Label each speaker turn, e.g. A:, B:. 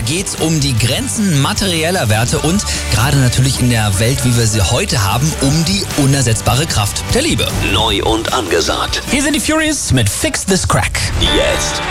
A: geht's um die Grenzen materieller Werte und gerade natürlich in der Welt, wie wir sie heute haben, um die unersetzbare Kraft der Liebe.
B: Neu und angesagt.
A: Hier sind die Furious mit Fix This Crack.
B: Jetzt.